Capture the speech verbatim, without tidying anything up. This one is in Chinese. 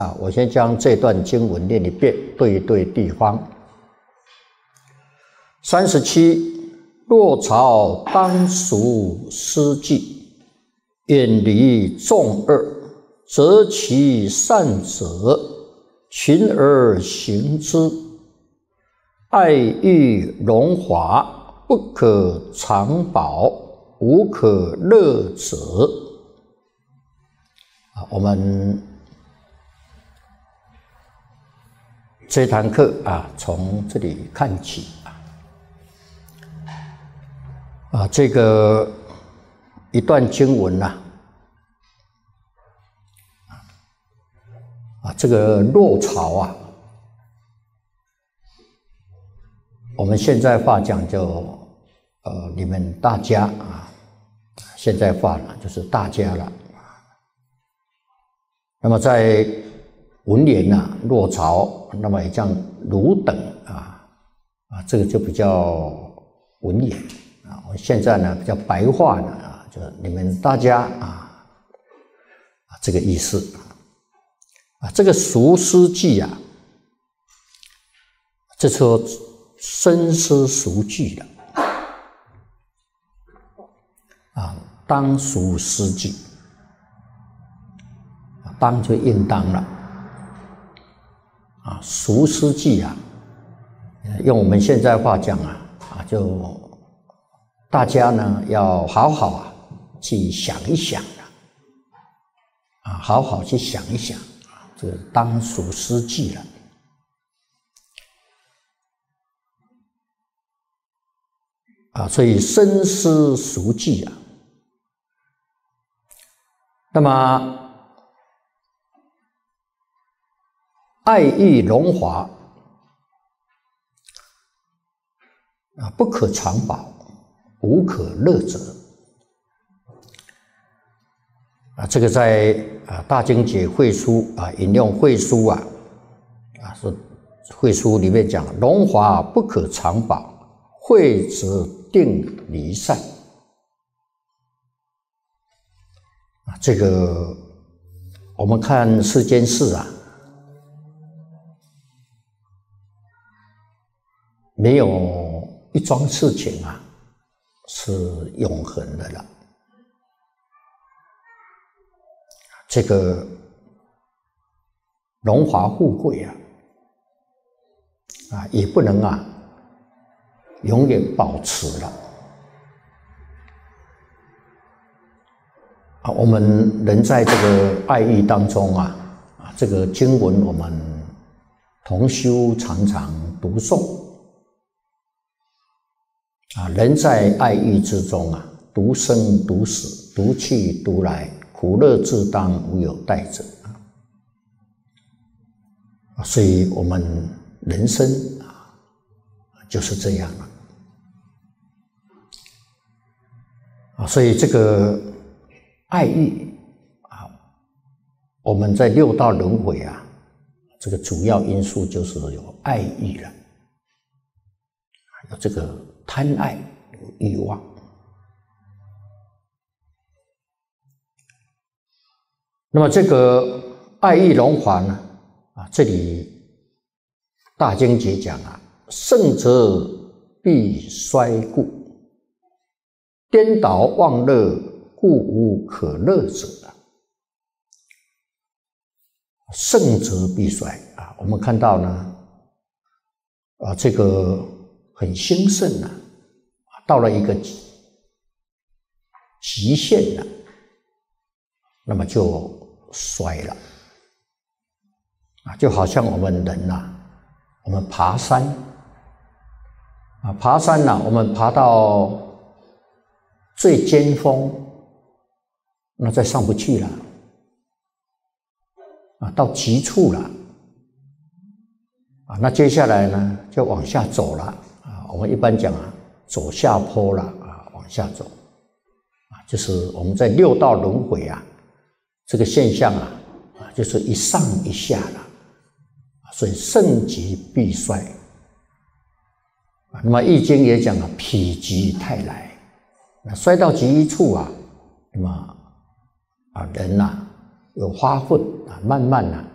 啊，我先将这段经文念一遍，对一对地方。三十七，若朝当属失计，远离众恶，择其善者，群而行之。爱欲荣华，不可长保，无可乐者。啊，我们这堂课啊，从这里看起啊，啊，这个一段经文呐、啊，啊，这个落朝啊，我们现在话讲就，呃，你们大家啊，现在话呢就是大家了。那么在文言呐、啊，落朝，那么也叫汝等啊，啊，这个就比较文言啊。我现在呢比较白话呢啊，就你们大家啊，啊这个意思啊。这个熟思记啊，这说深思熟记的啊，当熟思记。当就应当了啊，熟思记啊，用我们现在话讲啊，啊，就大家呢要好好啊去想一想啊，啊，好好去想一想啊，这个当熟思记了啊，所以深思熟记啊，那么。爱欲荣华啊，不可长保，无可乐者啊。这个在啊《大经解慧书》啊引用慧书啊啊是慧书里面讲，荣华不可长保，惠则定离散啊。这个我们看世间事啊。没有一桩事情啊是永恒的了。这个荣华富贵啊，啊也不能啊永远保持了。啊，我们人在这个爱欲当中啊，啊这个经文我们同修常常读诵。啊，人在爱欲之中啊，独生独死，独去独来，苦乐自当，无有代者啊。所以我们人生啊就是这样了啊。所以这个爱欲啊，我们在六道轮回啊，这个主要因素就是有爱欲了，有这个。贪爱有欲望，那么这个爱欲荣华呢？啊，这里大经解讲啊，盛则必衰故，颠倒忘乐，故无可乐者。盛则必衰啊，我们看到呢，啊，这个很兴盛啊。到了一个极限了，那么就衰了啊！就好像我们人呐、啊，我们爬山啊，爬山呐、啊，我们爬到最尖峰，那再上不去了啊，到极处了啊，那接下来呢，就往下走了啊。我们一般讲啊。走下坡了啊，往下走啊，就是我们在六道轮回啊，这个现象啊，啊，就是一上一下了，所以盛极必衰啊。那么《易经》也讲了，否极泰来，那衰到极处啊，那么啊人呐、啊，有发愤啊，慢慢呐、啊。